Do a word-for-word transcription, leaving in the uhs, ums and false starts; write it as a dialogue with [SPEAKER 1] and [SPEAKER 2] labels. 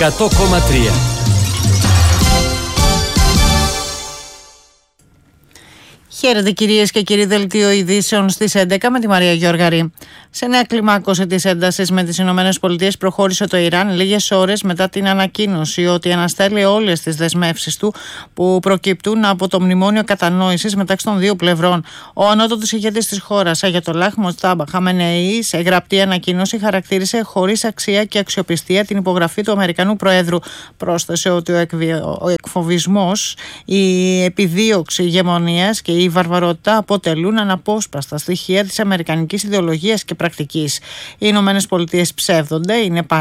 [SPEAKER 1] εκατό κόμμα τρία.
[SPEAKER 2] Χαίρετε κυρίες και κύριοι, δελτίο ειδήσεων στις έντεκα με τη Μαρία Γιώργαρη. Σε νέα κλιμάκωση της έντασης με τις Ηνωμένες Πολιτείες προχώρησε το Ιράν λίγες ώρες μετά την ανακοίνωση ότι αναστέλει όλες τις δεσμεύσεις του που προκύπτουν από το μνημόνιο κατανόησης μεταξύ των δύο πλευρών. Ο ανώτατος ηγέτης της χώρας, Αγιατολάχ Μοστάμπα Χαμενεή, σε γραπτή ανακοίνωση χαρακτήρισε χωρίς αξία και αξιοπιστία την υπογραφή του Αμερικανού Προέδρου. Πρόσθεσε ότι ο, εκβι... ο εκφοβισμός, η επιδίωξη ηγεμονίας και η βαρβαρότητα αποτελούν αναπόσπαστα στοιχεία της αμερικανικής ιδεολογίας και πρακτικής. Οι Ηνωμένες Πολιτείες ψεύδονται, είναι